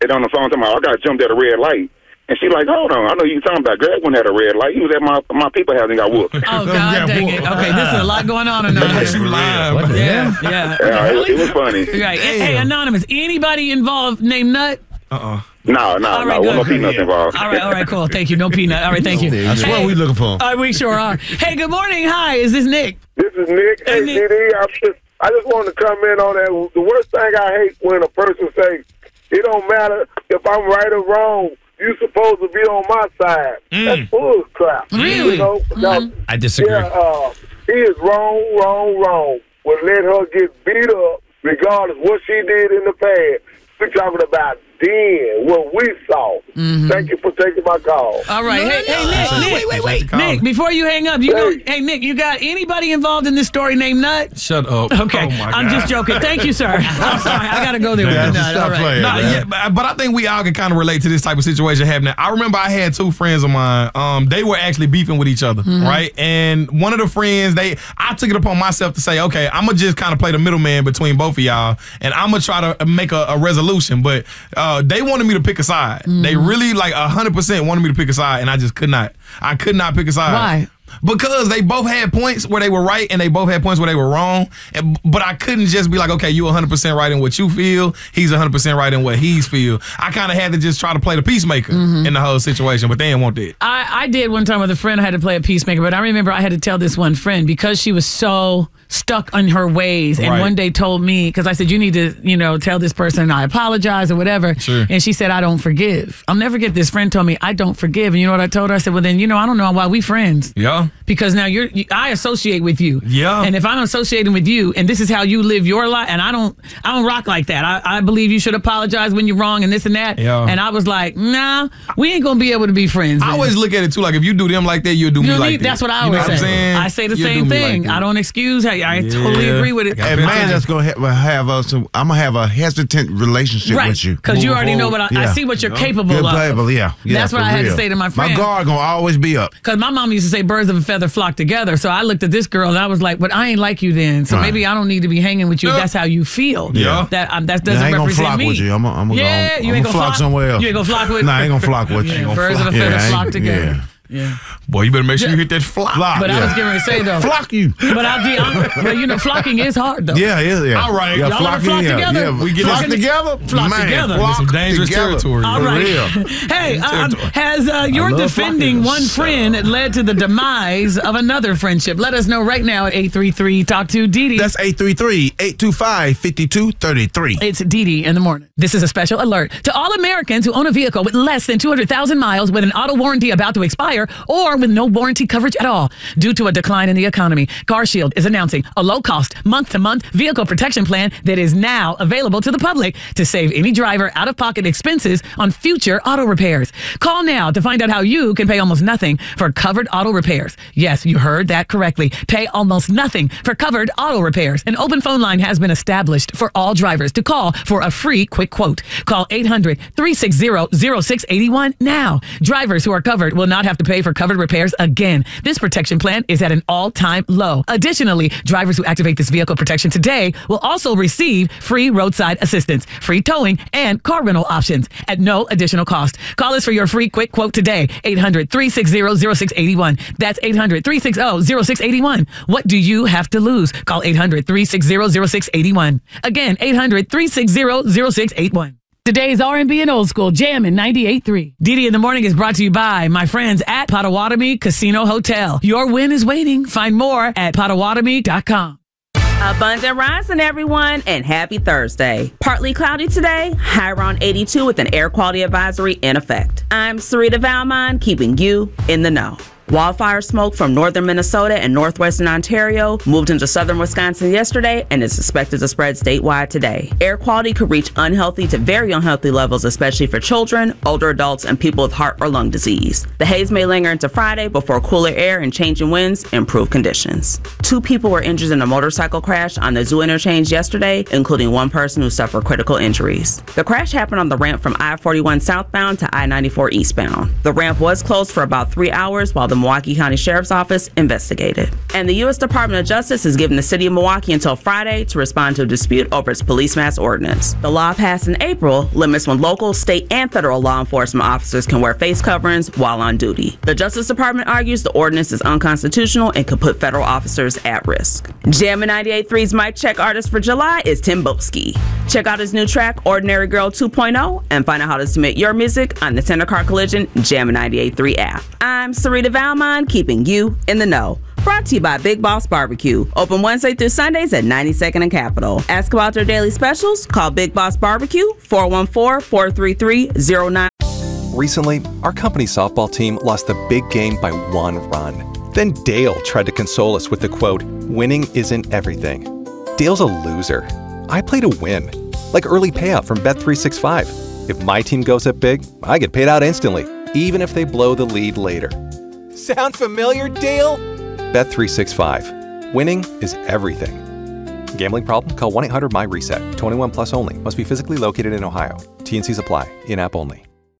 and on the phone talking about, I got jumped at a red light. And she like, hold on, I know you talking about Greg when at a red light. He was at my people house and got whooped. Oh, God dang it. Okay, this is a lot going on, Anonymous. You lying. Yeah. It was funny. Right. Hey, Anonymous, anybody involved named Nut? No. Right, No peanuts involved. All right, cool. Thank you. No peanut. All right, thank you. That's what we looking for. We sure are. Hey, good morning. Hi, is this Nick? This is Nick. Hey, Nick. DD, I just wanted to comment on that. The worst thing I hate when a person says, it don't matter if I'm right or wrong. You supposed to be on my side. That's bull crap. Really? You know? Now, I disagree. Yeah, he is wrong. Would let her get beat up regardless what she did in the past. We're talking about then, what we saw. Thank you for taking my call. All right. Hey, Nick. Wait. Nick, before you hang up, Nick, you got anybody involved in this story named Nut? Shut up. Okay, Oh my I'm God. just joking. Thank you, sir. I'm sorry. I got to go there with Nut. Stop All right. playing. But I think we all can kind of relate to this type of situation happening. I remember I had two friends of mine. They were actually beefing with each other, right? And one of the friends, I took it upon myself to say, okay, I'm going to just kind of play the middleman between both of y'all, and I'm going to try to make a resolution. But they wanted me to pick a side. They really, 100% wanted me to pick a side, and I just could not. I could not pick a side. Why? Because they both had points where they were right and they both had points where they were wrong. But I couldn't just be like, okay, you 100% right in what you feel. He's 100% right in what he's feel. I kind of had to just try to play the peacemaker in the whole situation, but they didn't want that. I did one time with a friend. I had to play a peacemaker, but I remember I had to tell this one friend because she was so stuck on her ways, and one day told me, because I said, you need to, tell this person I apologize or whatever. Sure. And she said, I don't forgive. I'll never get this friend told me, I don't forgive. And you know what I told her? I said, well, then, I don't know why we friends. Yeah. Because now I associate with you. Yeah. And if I'm associating with you and this is how you live your life, and I don't rock like that. I believe you should apologize when you're wrong and this and that. Yeah. And I was like, nah, we ain't going to be able to be friends. I always look at it too, like if you do them like that, you'll do me like that. That's what I You know always what I'm say. saying? I say the You'll same do me thing. like that. I don't excuse. I totally agree with it. And man, that's gonna have us. I'm gonna have a hesitant relationship Right, with you because you already know forward. what I see what you're capable of. Yeah. That's what for I had to real. say to my friend. My guard gonna always be up. Because my mom used to say birds of a feather flock together. So I looked at this girl and I was like, but I ain't like you then. So maybe I don't need to be hanging with you if that's how you feel. Yeah. That doesn't I ain't gonna represent flock me. with you. I'm you gonna ain't gonna flock somewhere else. You ain't gonna flock with? Nah, I ain't gonna flock with you. Birds of a feather flock together. Yeah. Boy, you better make sure you hit that flock. But I was getting ready to say though. Flock you. But flocking is hard though. Yeah. All right. Yeah, Y'all wanna flock together? Yeah. We get flock it. together. Flock Man, together. flock Some dangerous together. territory. All For right. real. Hey, has your love defending flocking. one friend led to the demise of another friendship? Let us know right now at 833 Talk to Didi. That's 833-825-5233. It's Didi in the morning. This is a special alert to all Americans who own a vehicle with less than 200,000 miles with an auto warranty about to expire or with no warranty coverage at all. Due to a decline in the economy, CarShield is announcing a low-cost, month-to-month vehicle protection plan that is now available to the public to save any driver out-of-pocket expenses on future auto repairs. Call now to find out how you can pay almost nothing for covered auto repairs. Yes, you heard that correctly. Pay almost nothing for covered auto repairs. An open phone line has been established for all drivers to call for a free quick quote. Call 800-360-0681 now. Drivers who are covered will not have to pay for covered repairs again. This protection plan is at an all-time low. Additionally, drivers who activate this vehicle protection today will also receive free roadside assistance, free towing, and car rental options at no additional cost. Call us for your free quick quote today. 800-360-0681. That's 800-360-0681. What do you have to lose? Call 800-360-0681. Again, 800-360-0681. Today's R&B and Old School Jam in 98.3. Didi in the Morning is brought to you by my friends at Potawatomi Casino Hotel. Your win is waiting. Find more at Potawatomi.com. Abundant rising, everyone, and happy Thursday. Partly cloudy today, high around 82 with an air quality advisory in effect. I'm Sarita Valmont, keeping you in the know. Wildfire smoke from northern Minnesota and northwestern Ontario moved into southern Wisconsin yesterday and is expected to spread statewide today. Air quality could reach unhealthy to very unhealthy levels, especially for children, older adults, and people with heart or lung disease. The haze may linger into Friday before cooler air and changing winds improve conditions. 2 people were injured in a motorcycle crash on the Zoo interchange yesterday, including one person who suffered critical injuries. The crash happened on the ramp from I-41 southbound to I-94 eastbound. The ramp was closed for about 3 hours while the the Milwaukee County Sheriff's Office investigated. And the U.S. Department of Justice has given the city of Milwaukee until Friday to respond to a dispute over its police mask ordinance. The law passed in April limits when local, state, and federal law enforcement officers can wear face coverings while on duty. The Justice Department argues the ordinance is unconstitutional and could put federal officers at risk. Jammin' 98.3's Mic Check artist for July is Tim Boski. Check out his new track, Ordinary Girl 2.0, and find out how to submit your music on the Tender Car Collision Jammin' 98.3 app. I'm Sarita Valmont, keeping you in the know. Brought to you by Big Boss Barbecue. Open Wednesday through Sundays at 92nd and Capitol. Ask about their daily specials. Call Big Boss Barbecue, 414-433-09. Recently, our company softball team lost the big game by 1 run. Then Dale tried to console us with the quote, "Winning isn't everything." Dale's a loser. I play to win. Like early payout from Bet365. If my team goes up big, I get paid out instantly, even if they blow the lead later. Sound familiar, Dale? Bet365. Winning is everything. Gambling problem? Call 1-800-MY-RESET. 21 plus only. Must be physically located in Ohio. T&Cs apply. In-app only.